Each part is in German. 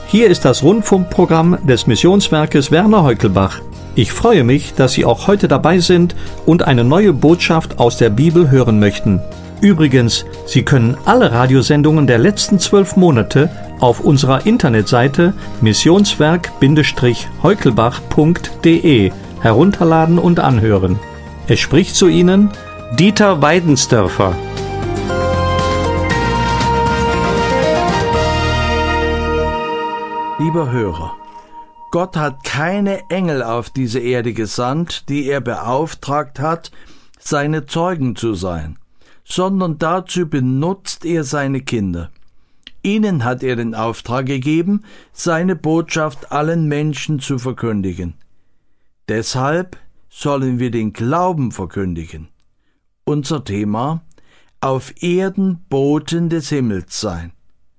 Hier ist das Rundfunkprogramm des Missionswerkes Werner Heukelbach. Ich freue mich, dass Sie auch heute dabei sind und eine neue Botschaft aus der Bibel hören möchten. Übrigens, Sie können alle Radiosendungen der letzten 12 Monate auf unserer Internetseite missionswerk-heukelbach.de herunterladen und anhören. Es spricht zu Ihnen Dieter Weidensdörfer. Lieber Hörer, Gott hat keine Engel auf diese Erde gesandt, die er beauftragt hat, seine Zeugen zu sein, sondern dazu benutzt er seine Kinder. Ihnen hat er den Auftrag gegeben, seine Botschaft allen Menschen zu verkündigen. Deshalb sollen wir den Glauben verkündigen. Unser Thema: auf Erden Boten des Himmels sein.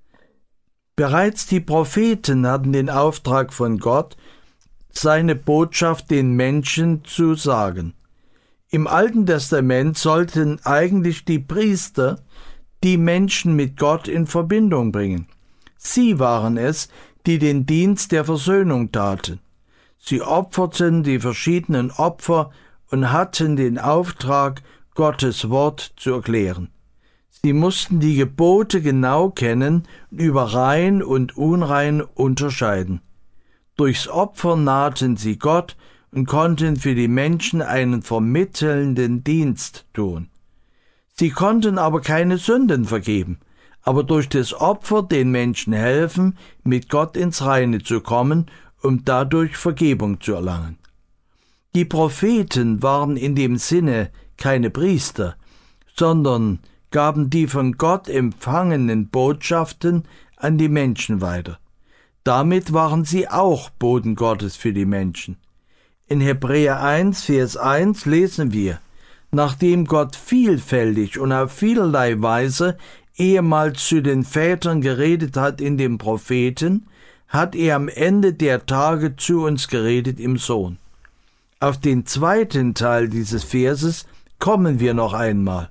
Bereits die Propheten hatten den Auftrag von Gott, seine Botschaft den Menschen zu sagen. Im Alten Testament sollten eigentlich die Priester die Menschen mit Gott in Verbindung bringen. Sie waren es, die den Dienst der Versöhnung taten. Sie opferten die verschiedenen Opfer und hatten den Auftrag, Gottes Wort zu erklären. Sie mussten die Gebote genau kennen und über rein und unrein unterscheiden. Durchs Opfer nahten sie Gott und konnten für die Menschen einen vermittelnden Dienst tun. Sie konnten aber keine Sünden vergeben, aber durch das Opfer den Menschen helfen, mit Gott ins Reine zu kommen, um dadurch Vergebung zu erlangen. Die Propheten waren in dem Sinne keine Priester, sondern gaben die von Gott empfangenen Botschaften an die Menschen weiter. Damit waren sie auch Boten Gottes für die Menschen. In Hebräer 1, Vers 1 lesen wir: Nachdem Gott vielfältig und auf vielerlei Weise ehemals zu den Vätern geredet hat in den Propheten, hat er am Ende der Tage zu uns geredet im Sohn. Auf den zweiten Teil dieses Verses kommen wir noch einmal.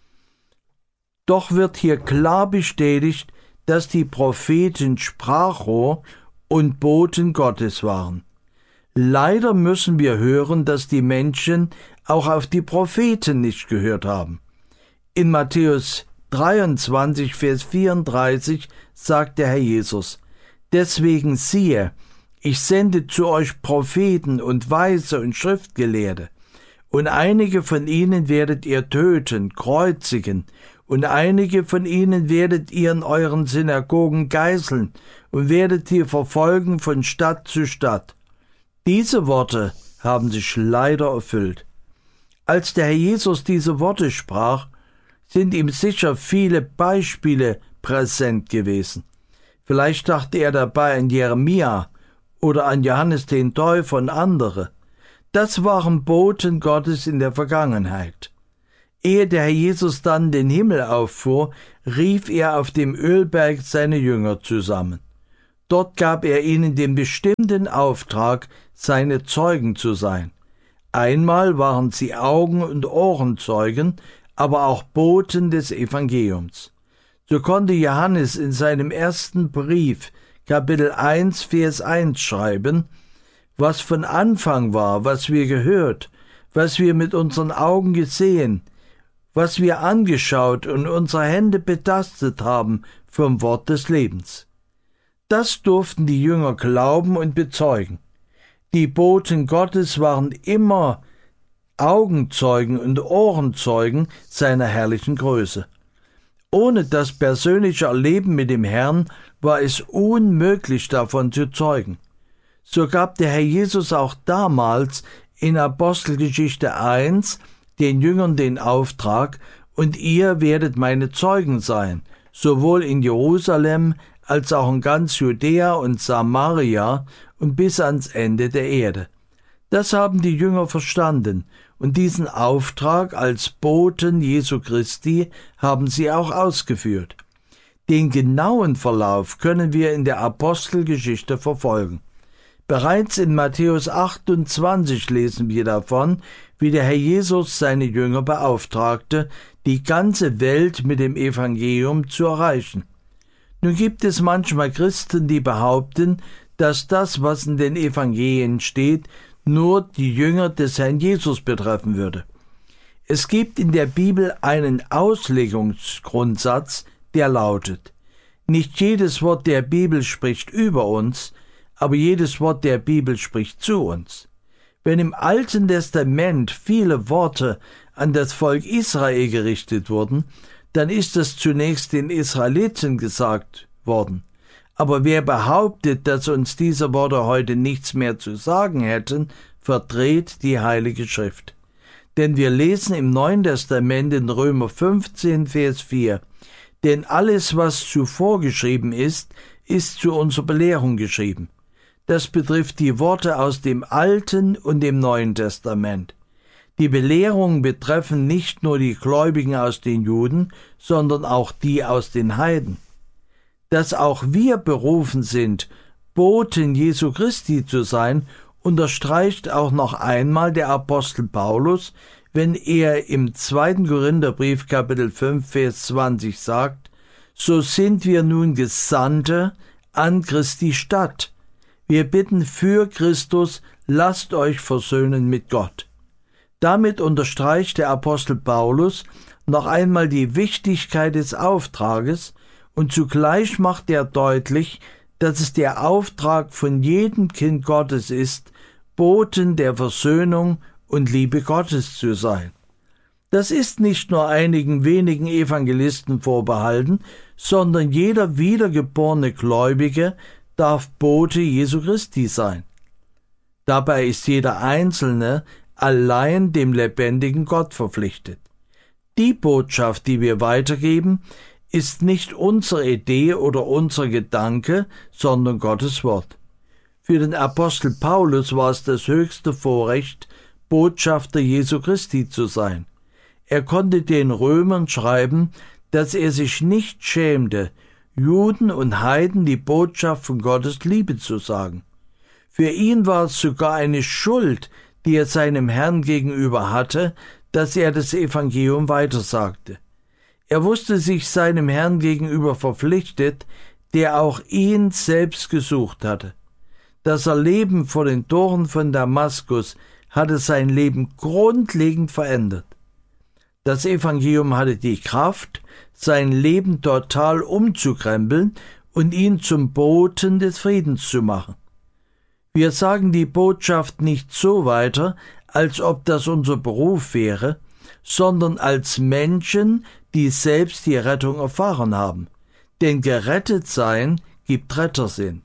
Doch wird hier klar bestätigt, dass die Propheten Sprachrohr und Boten Gottes waren. Leider müssen wir hören, dass die Menschen auch auf die Propheten nicht gehört haben. In Matthäus 23, Vers 34 sagt der Herr Jesus: Deswegen siehe, ich sende zu euch Propheten und Weise und Schriftgelehrte, und einige von ihnen werdet ihr töten, kreuzigen, und einige von ihnen werdet ihr in euren Synagogen geißeln und werdet ihr verfolgen von Stadt zu Stadt. Diese Worte haben sich leider erfüllt. Als der Herr Jesus diese Worte sprach, sind ihm sicher viele Beispiele präsent gewesen. Vielleicht dachte er dabei an Jeremia oder an Johannes den Täufer und andere. Das waren Boten Gottes in der Vergangenheit. Ehe der Herr Jesus dann den Himmel auffuhr, rief er auf dem Ölberg seine Jünger zusammen. Dort gab er ihnen den bestimmten Auftrag, seine Zeugen zu sein. Einmal waren sie Augen- und Ohrenzeugen, aber auch Boten des Evangeliums. So konnte Johannes in seinem ersten Brief, Kapitel 1, Vers 1 schreiben: Was von Anfang war, was wir gehört, was wir mit unseren Augen gesehen, was wir angeschaut und unsere Hände betastet haben vom Wort des Lebens. Das durften die Jünger glauben und bezeugen. Die Boten Gottes waren immer Augenzeugen und Ohrenzeugen seiner herrlichen Größe. Ohne das persönliche Erleben mit dem Herrn war es unmöglich, davon zu zeugen. So gab der Herr Jesus auch damals in Apostelgeschichte 1 den Jüngern den Auftrag: Und ihr werdet meine Zeugen sein, sowohl in Jerusalem als auch in ganz Judäa und Samaria und bis ans Ende der Erde. Das haben die Jünger verstanden, und diesen Auftrag als Boten Jesu Christi haben sie auch ausgeführt. Den genauen Verlauf können wir in der Apostelgeschichte verfolgen. Bereits in Matthäus 28 lesen wir davon, wie der Herr Jesus seine Jünger beauftragte, die ganze Welt mit dem Evangelium zu erreichen. Nun gibt es manchmal Christen, die behaupten, dass das, was in den Evangelien steht, nur die Jünger des Herrn Jesus betreffen würde. Es gibt in der Bibel einen Auslegungsgrundsatz, der lautet: Nicht jedes Wort der Bibel spricht über uns, aber jedes Wort der Bibel spricht zu uns. Wenn im Alten Testament viele Worte an das Volk Israel gerichtet wurden, dann ist es zunächst den Israeliten gesagt worden. Aber wer behauptet, dass uns diese Worte heute nichts mehr zu sagen hätten, verdreht die Heilige Schrift. Denn wir lesen im Neuen Testament in Römer 15, Vers 4: Denn alles, was zuvor geschrieben ist, ist zu unserer Belehrung geschrieben. Das betrifft die Worte aus dem Alten und dem Neuen Testament. Die Belehrungen betreffen nicht nur die Gläubigen aus den Juden, sondern auch die aus den Heiden. Dass auch wir berufen sind, Boten Jesu Christi zu sein, unterstreicht auch noch einmal der Apostel Paulus, wenn er im 2. Korintherbrief Kapitel 5, Vers 20 sagt: So sind wir nun Gesandte an Christi Stadt. Wir bitten für Christus, lasst euch versöhnen mit Gott. Damit unterstreicht der Apostel Paulus noch einmal die Wichtigkeit des Auftrages, und zugleich macht er deutlich, dass es der Auftrag von jedem Kind Gottes ist, Boten der Versöhnung und Liebe Gottes zu sein. Das ist nicht nur einigen wenigen Evangelisten vorbehalten, sondern jeder wiedergeborene Gläubige darf Bote Jesu Christi sein. Dabei ist jeder Einzelne allein dem lebendigen Gott verpflichtet. Die Botschaft, die wir weitergeben, ist nicht unsere Idee oder unser Gedanke, sondern Gottes Wort. Für den Apostel Paulus war es das höchste Vorrecht, Botschafter Jesu Christi zu sein. Er konnte den Römern schreiben, dass er sich nicht schämte, Juden und Heiden die Botschaft von Gottes Liebe zu sagen. Für ihn war es sogar eine Schuld, die er seinem Herrn gegenüber hatte, dass er das Evangelium weitersagte. Er wusste sich seinem Herrn gegenüber verpflichtet, der auch ihn selbst gesucht hatte. Das Erleben vor den Toren von Damaskus hatte sein Leben grundlegend verändert. Das Evangelium hatte die Kraft, sein Leben total umzukrempeln und ihn zum Boten des Friedens zu machen. Wir sagen die Botschaft nicht so weiter, als ob das unser Beruf wäre, sondern als Menschen, die selbst die Rettung erfahren haben. Denn gerettet sein gibt Rettersinn.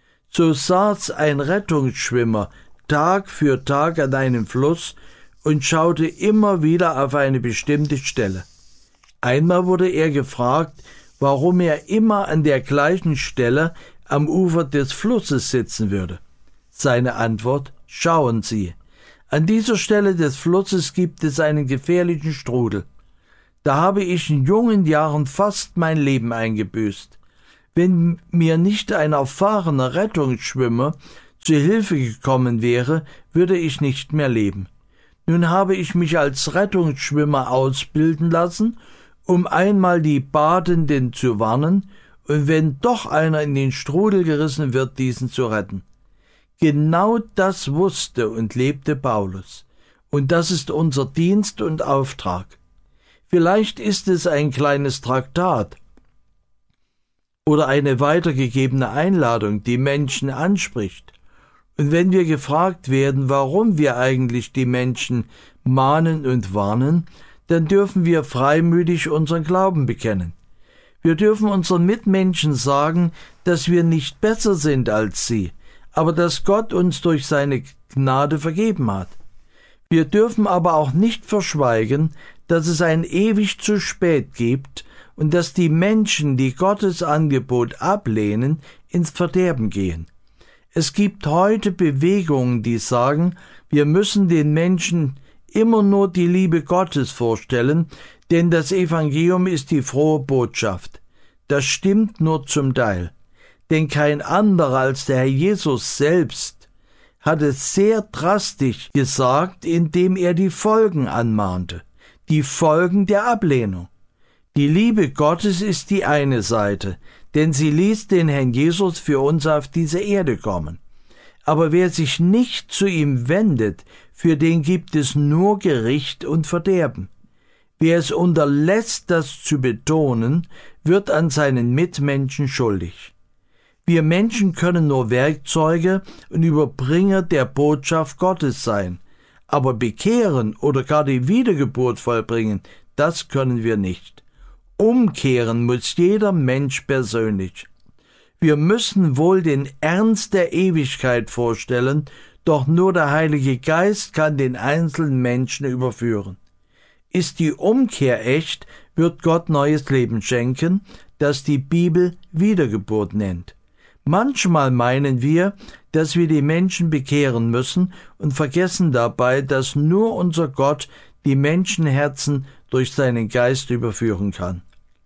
So saß ein Rettungsschwimmer Tag für Tag an einem Fluss und schaute immer wieder auf eine bestimmte Stelle. Einmal wurde er gefragt, warum er immer an der gleichen Stelle am Ufer des Flusses sitzen würde. Seine Antwort: Schauen Sie, an dieser Stelle des Flusses gibt es einen gefährlichen Strudel. Da habe ich in jungen Jahren fast mein Leben eingebüßt. Wenn mir nicht ein erfahrener Rettungsschwimmer zu Hilfe gekommen wäre, würde ich nicht mehr leben. Nun habe ich mich als Rettungsschwimmer ausbilden lassen, um einmal die Badenden zu warnen und wenn doch einer in den Strudel gerissen wird, diesen zu retten. Genau das wusste und lebte Paulus. Und das ist unser Dienst und Auftrag. Vielleicht ist es ein kleines Traktat oder eine weitergegebene Einladung, die Menschen anspricht. Und wenn wir gefragt werden, warum wir eigentlich die Menschen mahnen und warnen, dann dürfen wir freimütig unseren Glauben bekennen. Wir dürfen unseren Mitmenschen sagen, dass wir nicht besser sind als sie, aber dass Gott uns durch seine Gnade vergeben hat. Wir dürfen aber auch nicht verschweigen, dass es ein ewig zu spät gibt und dass die Menschen, die Gottes Angebot ablehnen, ins Verderben gehen. Es gibt heute Bewegungen, die sagen, wir müssen den Menschen immer nur die Liebe Gottes vorstellen, denn das Evangelium ist die frohe Botschaft. Das stimmt nur zum Teil. Denn kein anderer als der Herr Jesus selbst hat es sehr drastisch gesagt, indem er die Folgen anmahnte. Die Folgen der Ablehnung. Die Liebe Gottes ist die eine Seite, denn sie ließ den Herrn Jesus für uns auf diese Erde kommen. Aber wer sich nicht zu ihm wendet, für den gibt es nur Gericht und Verderben. Wer es unterlässt, das zu betonen, wird an seinen Mitmenschen schuldig. Wir Menschen können nur Werkzeuge und Überbringer der Botschaft Gottes sein, aber bekehren oder gar die Wiedergeburt vollbringen, das können wir nicht. Umkehren muss jeder Mensch persönlich. Wir müssen wohl den Ernst der Ewigkeit vorstellen, doch nur der Heilige Geist kann den einzelnen Menschen überführen. Ist die Umkehr echt, wird Gott neues Leben schenken, das die Bibel Wiedergeburt nennt. Manchmal meinen wir, dass wir die Menschen bekehren müssen und vergessen dabei, dass nur unser Gott die Menschenherzen durch seinen Geist überführen kann.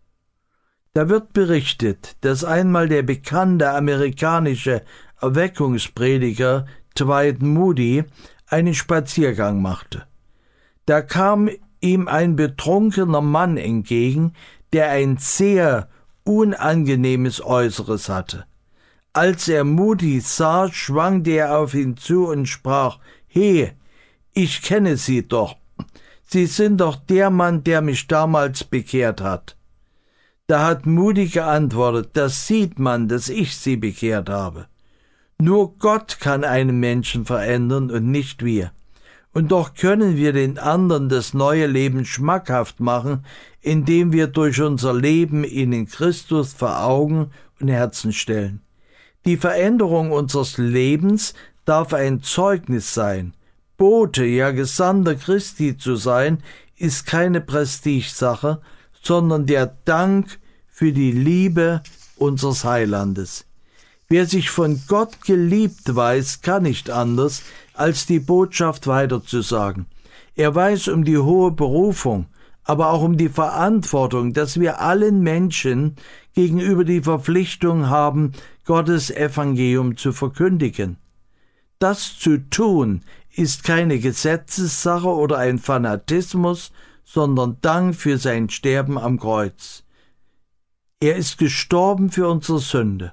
Da wird berichtet, dass einmal der bekannte amerikanische Erweckungsprediger Dwight Moody einen Spaziergang machte. Da kam ihm ein betrunkener Mann entgegen, der ein sehr unangenehmes Äußeres hatte. Als er Moody sah, schwankte er auf ihn zu und sprach: »He, ich kenne Sie doch. Sie sind doch der Mann, der mich damals bekehrt hat.« Da hat Moody geantwortet: »Das sieht man, dass ich Sie bekehrt habe. Nur Gott kann einen Menschen verändern und nicht wir. Und doch können wir den anderen das neue Leben schmackhaft machen, indem wir durch unser Leben ihnen Christus vor Augen und Herzen stellen. Die Veränderung unseres Lebens darf ein Zeugnis sein. Bote, ja Gesandter Christi zu sein, ist keine Prestigesache, sondern der Dank für die Liebe unseres Heilandes. Wer sich von Gott geliebt weiß, kann nicht anders, als die Botschaft weiterzusagen. Er weiß um die hohe Berufung, aber auch um die Verantwortung, dass wir allen Menschen gegenüber die Verpflichtung haben, Gottes Evangelium zu verkündigen. Das zu tun ist keine Gesetzessache oder ein Fanatismus, sondern Dank für sein Sterben am Kreuz. Er ist gestorben für unsere Sünde.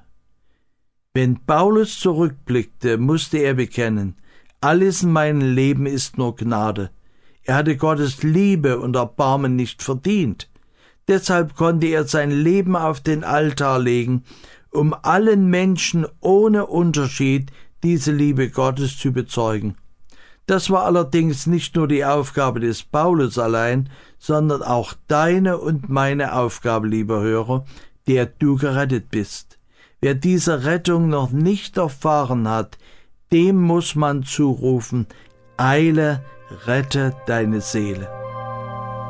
Wenn Paulus zurückblickte, musste er bekennen: Alles in meinem Leben ist nur Gnade. Er hatte Gottes Liebe und Erbarmen nicht verdient. Deshalb konnte er sein Leben auf den Altar legen, um allen Menschen ohne Unterschied diese Liebe Gottes zu bezeugen. Das war allerdings nicht nur die Aufgabe des Paulus allein, sondern auch deine und meine Aufgabe, lieber Hörer, der du gerettet bist. Wer diese Rettung noch nicht erfahren hat, dem muss man zurufen: Eile, rette deine Seele.